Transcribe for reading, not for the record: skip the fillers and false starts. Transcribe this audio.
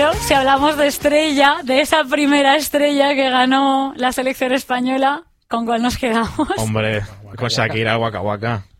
Pero si hablamos de estrella, de esa primera estrella que ganó la selección española, ¿con cuál nos quedamos? Hombre, con Shakira, Waka Waka.